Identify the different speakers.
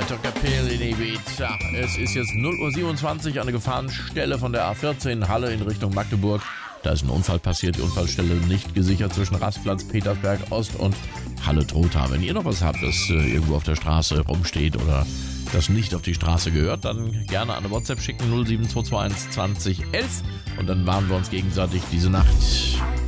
Speaker 1: Roberto Capelli in Ibiza. Es ist jetzt 0:27 Uhr an der Gefahrenstelle von der A14 Halle in Richtung Magdeburg. Da ist ein Unfall passiert, die Unfallstelle nicht gesichert zwischen Rastplatz Petersberg Ost und Halle-Trotha. Wenn ihr noch was habt, das irgendwo auf der Straße rumsteht oder das nicht auf die Straße gehört, dann gerne eine WhatsApp schicken 07221 20 11 und dann warnen wir uns gegenseitig diese Nacht.